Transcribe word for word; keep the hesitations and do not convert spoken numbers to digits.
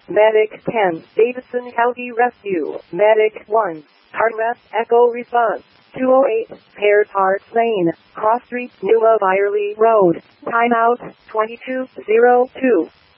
Medic ten, Davidson County Rescue. Medic one, Heart West Echo Response. two oh eight, Pears Heart Lane, Cross Street, New Byerly Road. Timeout, twenty-two oh two.